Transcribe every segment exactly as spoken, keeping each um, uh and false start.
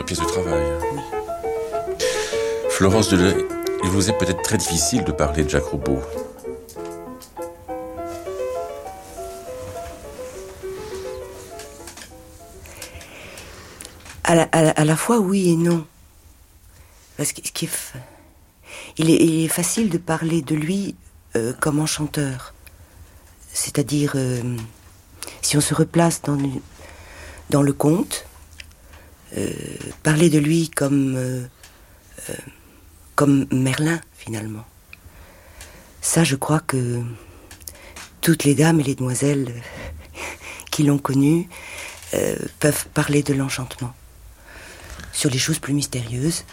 votre pièce de travail. Oui. Florence Delay, il vous est peut-être très difficile de parler de Jacques Roubaud. À la, à, la, à la fois oui et non. Parce que, ce qui est, il, est, il est facile de parler de lui euh, comme enchanteur. C'est-à-dire, euh, si on se replace dans, dans le conte, euh, parler de lui comme, euh, euh, comme Merlin, finalement. Ça, je crois que toutes les dames et les demoiselles qui l'ont connu euh, peuvent parler de l'enchantement. Sur les choses plus mystérieuses.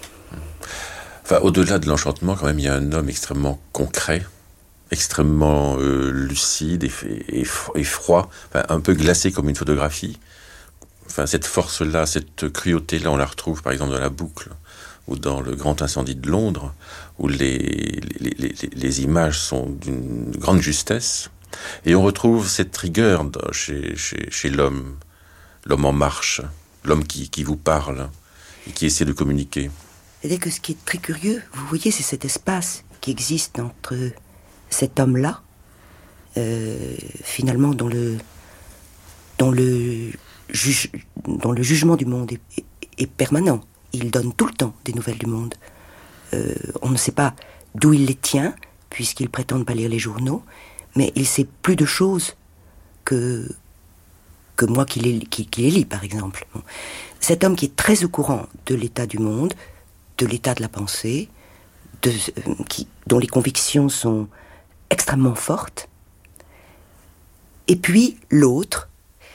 Enfin, au-delà de l'enchantement, quand même, il y a un homme extrêmement concret, extrêmement euh, lucide et, et, et froid, enfin, un peu glacé comme une photographie. Enfin, cette force-là, cette cruauté-là, on la retrouve par exemple dans La Boucle ou dans Le Grand Incendie de Londres, où les, les, les, les images sont d'une grande justesse. Et on retrouve cette rigueur chez, chez, chez l'homme, l'homme en marche, l'homme qui, qui vous parle et qui essaie de communiquer. C'est-à-dire que ce qui est très curieux, vous voyez, c'est cet espace qui existe entre cet homme-là, euh, finalement, dont le, dont, le juge, dont le jugement du monde est, est, est permanent. Il donne tout le temps des nouvelles du monde. Euh, on ne sait pas d'où il les tient, puisqu'il prétend ne pas lire les journaux, mais il sait plus de choses que... que moi qui les, qui, qui les lis, par exemple. Bon. Cet homme qui est très au courant de l'état du monde, de l'état de la pensée, de, euh, qui, dont les convictions sont extrêmement fortes, et puis l'autre,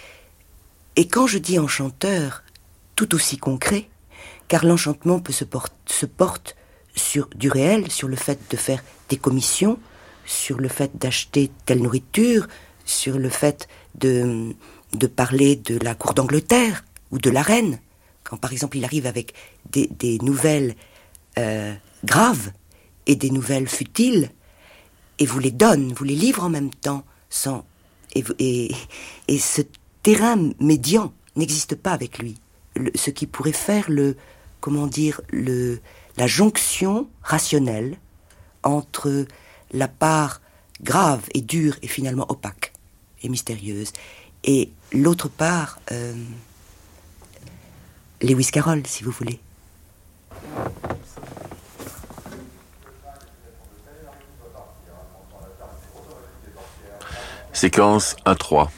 et quand je dis enchanteur, tout aussi concret, car l'enchantement peut se, porte, se porte sur du réel, sur le fait de faire des commissions, sur le fait d'acheter telle nourriture, sur le fait de... de parler de la cour d'Angleterre ou de la reine, quand par exemple il arrive avec des, des nouvelles euh, graves et des nouvelles futiles, et vous les donne, vous les livre en même temps, sans et, et, et ce terrain médian n'existe pas avec lui. Le, ce qui pourrait faire le, comment dire, le, la jonction rationnelle entre la part grave et dure et finalement opaque et mystérieuse, et l'autre part, euh, Lewis Carroll, si vous voulez. Séquence un trois.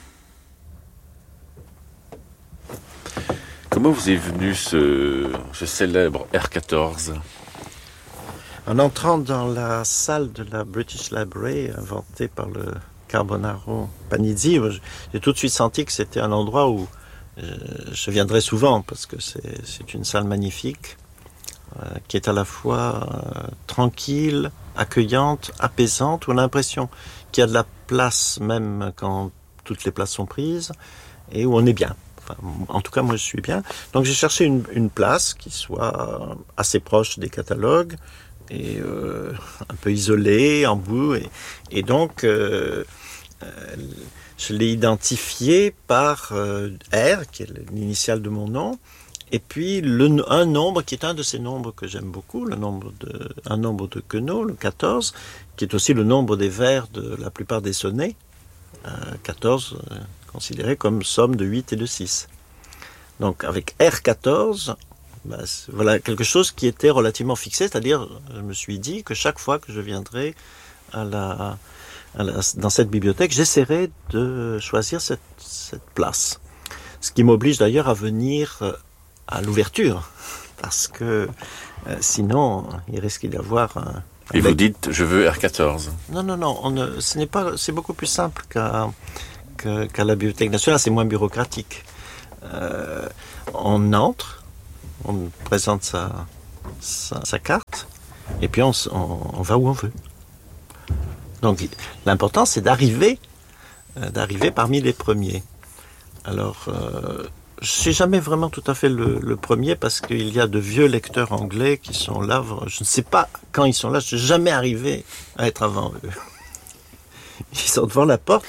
Comment vous est venu ce, ce célèbre R quatorze ? En entrant dans la salle de la British Library, inventée par le Carbonaro Panizzi, j'ai tout de suite senti que c'était un endroit où je viendrais souvent, parce que c'est, c'est une salle magnifique, euh, qui est à la fois euh, tranquille, accueillante, apaisante, où on a l'impression qu'il y a de la place même quand toutes les places sont prises, et où on est bien. Enfin, en tout cas, moi je suis bien. Donc j'ai cherché une, une place qui soit assez proche des catalogues, et euh, un peu isolée, en bout, et, et donc... Euh, Euh, je l'ai identifié par euh, R, qui est l'initiale de mon nom, et puis le, un nombre qui est un de ces nombres que j'aime beaucoup, le nombre de, un nombre de Queneau, le quatorze, qui est aussi le nombre des vers de la plupart des sonnets, euh, quatorze euh, considéré comme somme de huit et de six. Donc avec R quatorze, bah, voilà quelque chose qui était relativement fixé, c'est-à-dire je me suis dit que chaque fois que je viendrais à la... dans cette bibliothèque, j'essaierai de choisir cette, cette place. Ce qui m'oblige d'ailleurs à venir à l'ouverture, parce que euh, sinon, il risque d'y avoir un... Et vous dites, je veux R quatorze. Non, non, non, on ne, ce n'est pas, c'est beaucoup plus simple qu'à, qu'à, qu'à la Bibliothèque nationale, c'est moins bureaucratique. Euh, on entre, on présente sa, sa, sa carte, et puis on, on, on va où on veut. Donc l'important c'est d'arriver, euh, d'arriver parmi les premiers. Alors euh, je ne suis jamais vraiment tout à fait le, le premier parce qu'il y a de vieux lecteurs anglais qui sont là. Je ne sais pas quand ils sont là, je ne suis jamais arrivé à être avant eux. Ils sont devant la porte,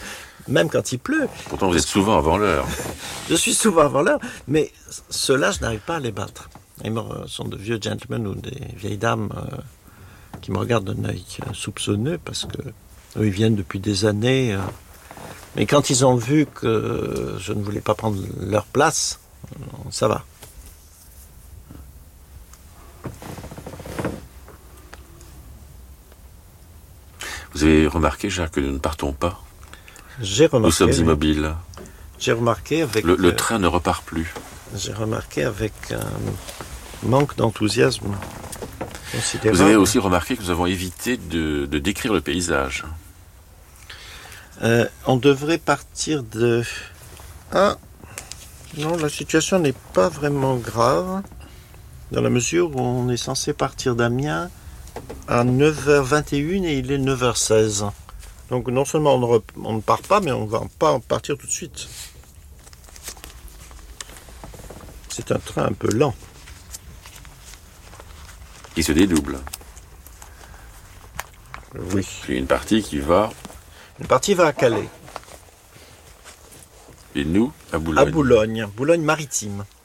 même quand il pleut. Pourtant, vous êtes souvent avant l'heure. Je suis souvent avant l'heure, mais ceux-là, je n'arrive pas à les battre. Ils sont de vieux gentlemen ou des vieilles dames euh, qui me regardent d'un œil soupçonneux parce que eux, ils viennent depuis des années. Euh, mais quand ils ont vu que je ne voulais pas prendre leur place, euh, ça va. Vous avez remarqué, Jacques, que nous ne partons pas. J'ai remarqué. Nous sommes immobiles. J'ai remarqué avec... Le, le train ne repart plus. J'ai remarqué avec un manque d'enthousiasme considérable. Vous avez aussi remarqué que nous avons évité de, de décrire le paysage. Euh, on devrait partir de... Ah, non, la situation n'est pas vraiment grave, dans la mesure où on est censé partir d'Amiens à neuf heures vingt et une et il est neuf heures seize. Donc non seulement on ne, rep... on ne part pas, mais on ne va pas en partir tout de suite. C'est un train un peu lent. Qui se dédouble. Oui. Puis une partie qui va... Une partie va à Calais. Et nous, à Boulogne. À Boulogne, Boulogne maritime.